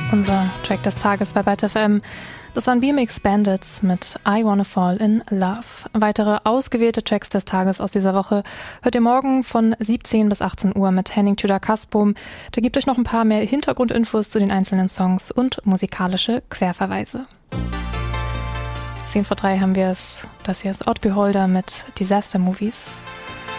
Unser Track des Tages bei Byte FM. Das waren BMX Bandits mit I Wanna Fall in Love. Weitere ausgewählte Tracks des Tages aus dieser Woche hört ihr morgen von 17 bis 18 Uhr mit Henning Tudor-Kasbohm. Der gibt euch noch ein paar mehr Hintergrundinfos zu den einzelnen Songs und musikalische Querverweise. 10 vor 3 haben wir es. Das hier ist Odd Beholder mit Disaster Movies.